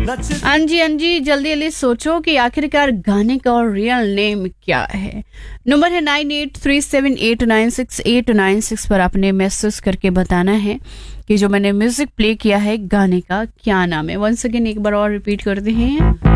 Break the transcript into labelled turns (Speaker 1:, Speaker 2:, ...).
Speaker 1: हाँ जी, जल्दी जल्दी सोचो कि आखिरकार गाने का और रियल नेम क्या है। नंबर है 9837896896 पर आपने मैसेज करके बताना है कि जो मैंने म्यूजिक प्ले किया है गाने का क्या नाम है। वंस अगेन एक बार और रिपीट करते हैं,